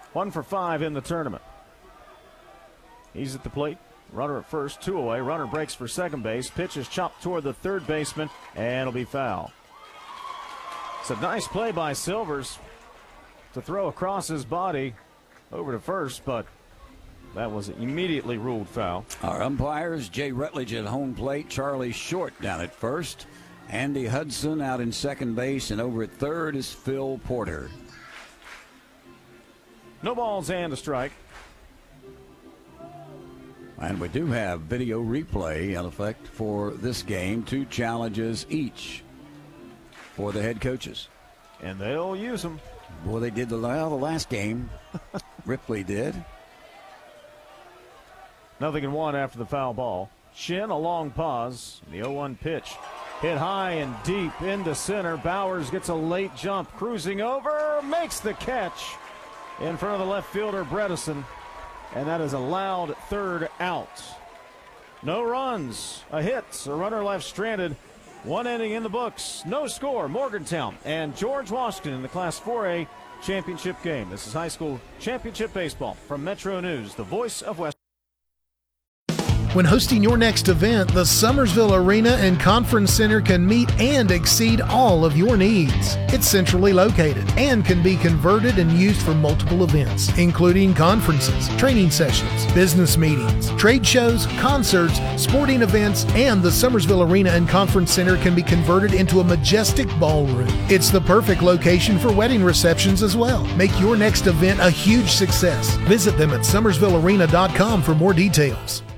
1 for 5 in the tournament. He's at the plate. Runner at first, 2 away. Runner breaks for second base. Pitch is chopped toward the third baseman, and it'll be foul. It's a nice play by Silvers to throw across his body over to first, but that was immediately ruled foul. Our umpires, Jay Rutledge at home plate, Charlie Short down at first, Andy Hudson out in second base, and over at third is Phil Porter. No balls and a strike. And we do have video replay in effect for this game. 2 challenges each for the head coaches. And they'll use them. Boy, they did the last game. Ripley did. 0-1 after the foul ball. Shin, a long pause. The 0-1 pitch. Hit high and deep into center. Bowers gets a late jump. Cruising over. Makes the catch in front of the left fielder, Bredesen. And that is a loud third out. No runs, a hit, a runner left stranded. 1 inning in the books. No score. Morgantown and George Washington in the Class 4A championship game. This is high school championship baseball from Metro News, the voice of West. When hosting your next event, the Summersville Arena and Conference Center can meet and exceed all of your needs. It's centrally located and can be converted and used for multiple events, including conferences, training sessions, business meetings, trade shows, concerts, sporting events, and the Summersville Arena and Conference Center can be converted into a majestic ballroom. It's the perfect location for wedding receptions as well. Make your next event a huge success. Visit them at summersvillearena.com for more details.